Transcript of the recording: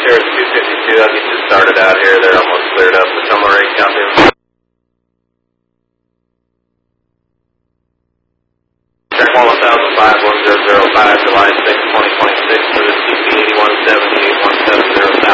There's 252, I'll get you started out here. They're almost cleared up. The Tomo Ray count. 1005, 1005, July 6, 2026 for the CP 8170, 8170